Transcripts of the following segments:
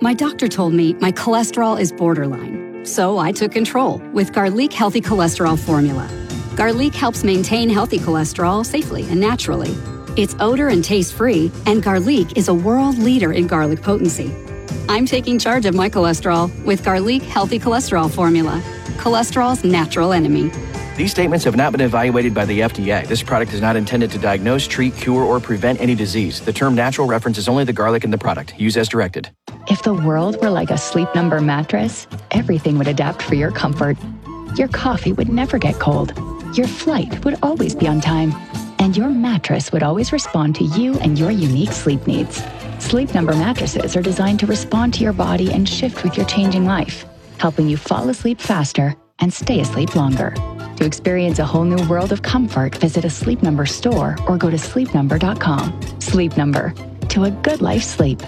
My doctor told me my cholesterol is borderline, so I took control with Garlic Healthy Cholesterol Formula. Garlic helps maintain healthy cholesterol safely and naturally. It's odor and taste-free, and Garlic is a world leader in garlic potency. I'm taking charge of my cholesterol with Garlic Healthy Cholesterol Formula, cholesterol's natural enemy. These statements have not been evaluated by the FDA. This product is not intended to diagnose, treat, cure, or prevent any disease. The term natural references only the garlic in the product. Use as directed. If the world were like a Sleep Number mattress, everything would adapt for your comfort. Your coffee would never get cold. Your flight would always be on time. And your mattress would always respond to you and your unique sleep needs. Sleep Number mattresses are designed to respond to your body and shift with your changing life, helping you fall asleep faster and stay asleep longer. To experience a whole new world of comfort, visit a Sleep Number store or go to sleepnumber.com. Sleep Number. To a good life sleep.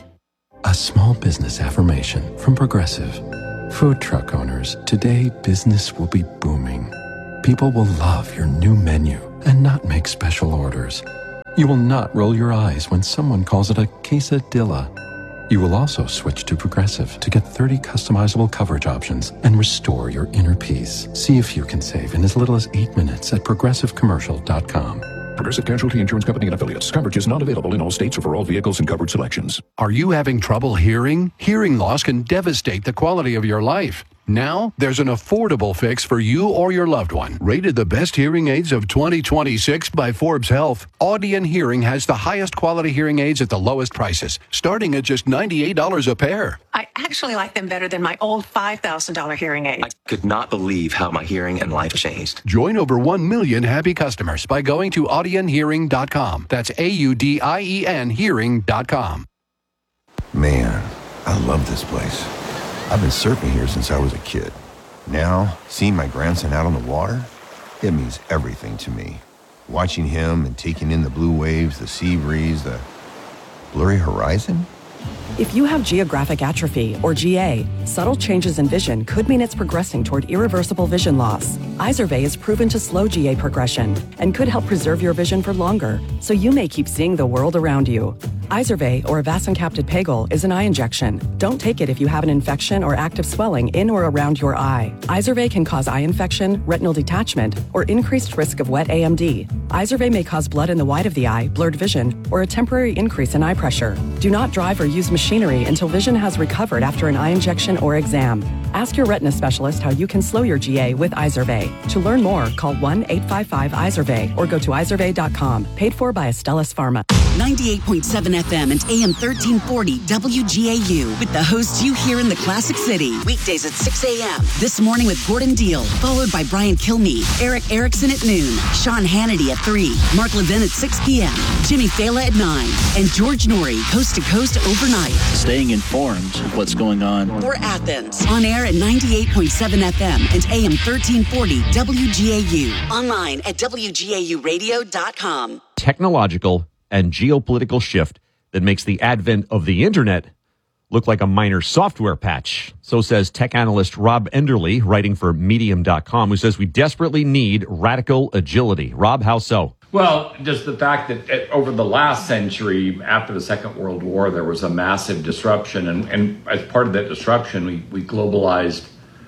A small business affirmation from Progressive. Food truck owners, today business will be booming. People will love your new menu and not make special orders. You will not roll your eyes when someone calls it a quesadilla. You will also switch to Progressive to get 30 customizable coverage options and restore your inner peace. See if you can save in as little as 8 minutes at progressivecommercial.com. Progressive Casualty Insurance Company and Affiliates. Coverage is not available in all states or for all vehicles and coverage selections. Are you having trouble hearing? Hearing loss can devastate the quality of your life. Now, there's an affordable fix for you or your loved one. Rated the best hearing aids of 2026 by Forbes Health, Audion Hearing has the highest quality hearing aids at the lowest prices, starting at just $98 a pair. I actually like them better than my old $5,000 hearing aid. I could not believe how my hearing and life changed. Join over 1 million happy customers by going to audionhearing.com. That's AUDIEN hearing.com. Man, I love this place. I've been surfing here since I was a kid. Now, seeing my grandson out on the water, it means everything to me. Watching him and taking in the blue waves, the sea breeze, the blurry horizon. If you have geographic atrophy, or GA, subtle changes in vision could mean it's progressing toward irreversible vision loss. Izervay is proven to slow GA progression and could help preserve your vision for longer, so you may keep seeing the world around you. Izervay, or avacincaptad pegol, is an eye injection. Don't take it if you have an infection or active swelling in or around your eye. Izervay can cause eye infection, retinal detachment, or increased risk of wet AMD. Izervay may cause blood in the white of the eye, blurred vision, or a temporary increase in eye pressure. Do not drive or use machinery until vision has recovered after an eye injection or exam. Ask your retina specialist how you can slow your GA with Izervay. To learn more, call 1-855-IZERVAY or go to izervay.com. Paid for by Astellas Pharma. 98.7 FM and AM 1340 WGAU with the hosts you hear in the Classic City. Weekdays at 6 a.m. This morning with Gordon Deal, followed by Brian Kilmeade, Eric Erickson at noon, Sean Hannity at 3, Mark Levin at 6 p.m., Jimmy Fela at 9, and George Norrie, coast to coast overnight. Staying informed of what's going on. For Athens, on air at 98.7 FM and AM 1340 WGAU. Online at WGAUradio.com. Technological and geopolitical shift that makes the advent of the internet look like a minor software patch. So says tech analyst Rob Enderle, writing for Medium.com, who says we desperately need radical agility. Rob, how so? Well, just the fact that over the last century, after the Second World War, there was a massive disruption. And as part of that disruption, we globalized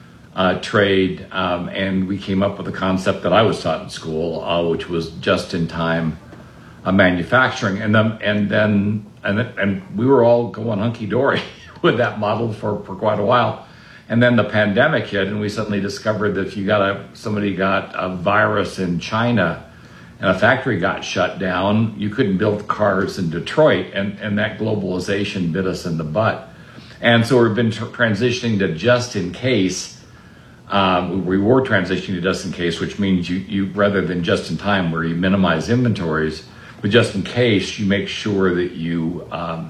trade, and we came up with a concept that I was taught in school, which was just-in-time manufacturing, and we were all going hunky-dory with that model for quite a while. And then the pandemic hit, and we suddenly discovered that if somebody got a virus in China and a factory got shut down, you couldn't build cars in Detroit, and that globalization bit us in the butt. And so we've been transitioning to just in case. We were transitioning to just in case, which means you rather than just in time, where you minimize inventories, but just in case, you make sure that you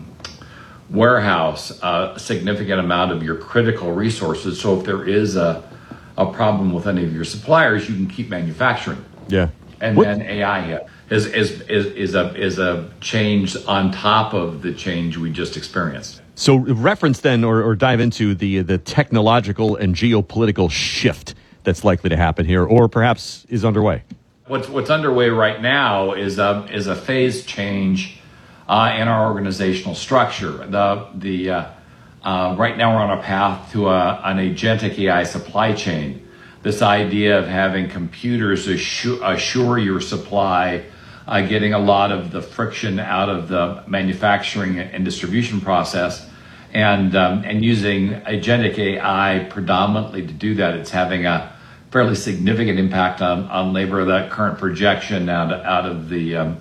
warehouse a significant amount of your critical resources. So if there is a problem with any of your suppliers, you can keep manufacturing. Yeah. And then AI is a change on top of the change we just experienced. So reference then, or dive into the technological and geopolitical shift that's likely to happen here, or perhaps is underway. What's underway right now is a phase change in our organizational structure. The Right now we're on a path to an agentic AI supply chain. This idea of having computers assure your supply, getting a lot of the friction out of the manufacturing and distribution process, and using agentic AI predominantly to do that. It's having a fairly significant impact on labor. That current projection out of the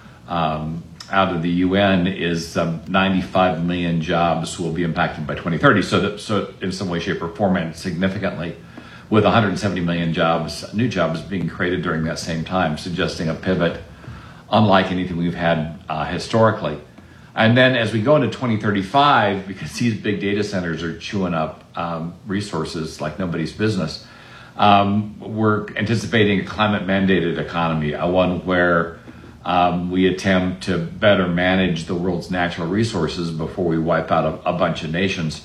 UN is 95 million jobs will be impacted by 2030. So in some way, shape, or form, and significantly, with 170 million new jobs being created during that same time, suggesting a pivot unlike anything we've had historically. And then as we go into 2035, because these big data centers are chewing up resources like nobody's business, we're anticipating a climate-mandated economy, one where we attempt to better manage the world's natural resources before we wipe out a bunch of nations,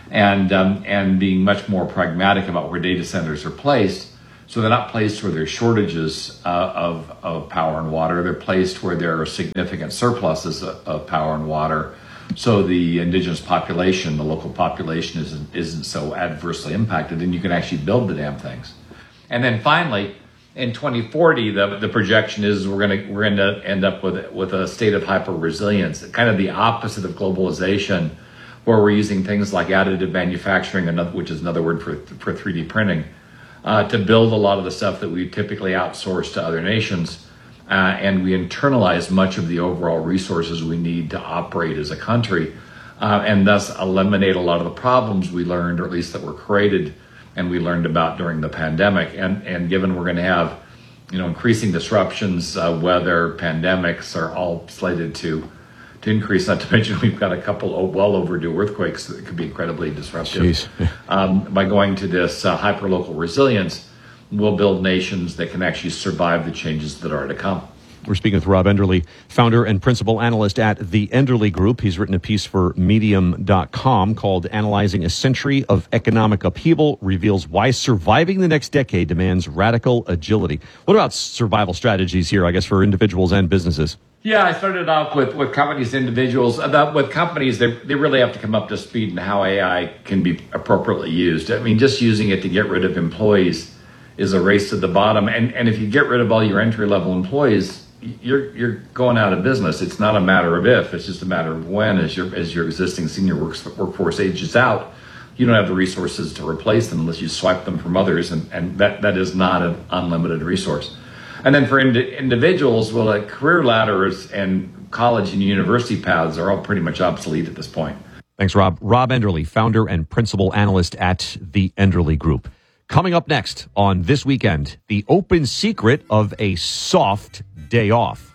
and being much more pragmatic about where data centers are placed. So they're not placed where there's shortages of power and water. They're placed where there are significant surpluses of power and water. So the indigenous population, the local population, isn't so adversely impacted, and you can actually build the damn things. And then finally, in 2040, the projection is we're going to end up with a state of hyper resilience, kind of the opposite of globalization, where we're using things like additive manufacturing, which is another word for 3D printing, to build a lot of the stuff that we typically outsource to other nations, and we internalize much of the overall resources we need to operate as a country, and thus eliminate a lot of the problems we learned, or at least that were created and we learned about during the pandemic. And given we're going to have, increasing disruptions, weather, pandemics are all slated to increase, not to mention we've got a couple of well overdue earthquakes that could be incredibly disruptive. By going to this hyperlocal resilience, we'll build nations that can actually survive the changes that are to come. We're speaking with Rob Enderle, founder and principal analyst at the Enderle Group. He's written a piece for Medium.com called Analyzing a Century of Economic Upheaval, reveals why surviving the next decade demands radical agility. What about survival strategies here, I guess, for individuals and businesses? Yeah, I started off with companies, individuals. With companies, they really have to come up to speed in how AI can be appropriately used. I mean, just using it to get rid of employees is a race to the bottom. And if you get rid of all your entry-level employees, you're going out of business. It's not a matter of if, it's just a matter of when. As your existing senior workforce ages out, you don't have the resources to replace them unless you swipe them from others, and that is not an unlimited resource. And then for individuals, well, career ladders and college and university paths are all pretty much obsolete at this point. Thanks, Rob. Rob Enderle, founder and principal analyst at the Enderle Group. Coming up next on This Weekend, the open secret of a soft day off.